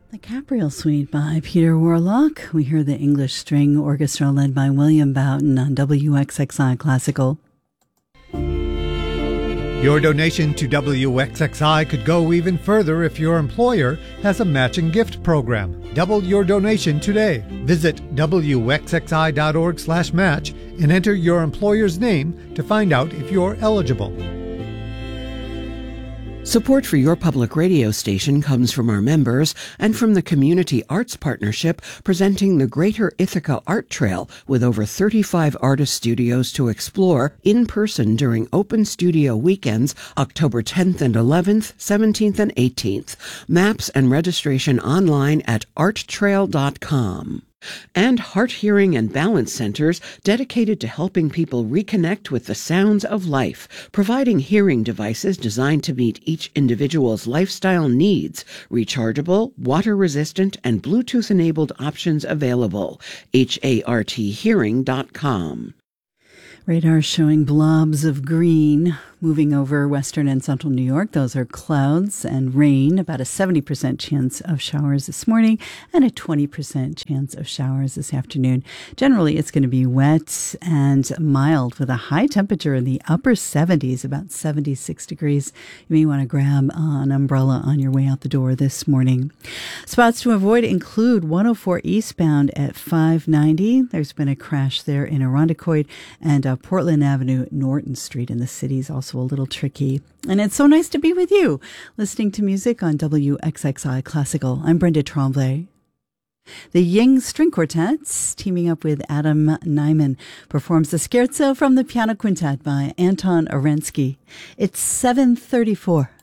The Capriel Suite by Peter Warlock. We hear the English String Orchestra led by William Boughton on WXXI Classical. Your donation to WXXI could go even further if your employer has a matching gift program. Double your donation today. Visit WXXI.org/match and enter your employer's name to find out if you're eligible. Support for your public radio station comes from our members and from the Community Arts Partnership presenting the Greater Ithaca Art Trail with over 35 artist studios to explore in person during Open Studio Weekends, October 10th and 11th, 17th and 18th. Maps and registration online at arttrail.com. And Heart Hearing and Balance Centers dedicated to helping people reconnect with the sounds of life, providing hearing devices designed to meet each individual's lifestyle needs, rechargeable, water-resistant, and Bluetooth-enabled options available. HARThearing.com. Radar showing blobs of green moving over western and central New York. Those are clouds and rain, about a 70% chance of showers this morning and a 20% chance of showers this afternoon. Generally, it's going to be wet and mild with a high temperature in the upper 70s, about 76 degrees. You may want to grab an umbrella on your way out the door this morning. Spots to avoid include 104 eastbound at 590. There's been a crash there in Irondequoit, and Portland Avenue, Norton Street in the city is also a little tricky. And it's so nice to be with you, listening to music on WXXI Classical. I'm Brenda Tremblay. The Ying String Quartet, teaming up with Adam Nyman, performs the Scherzo from the Piano Quintet by Anton Arensky. It's 7:34.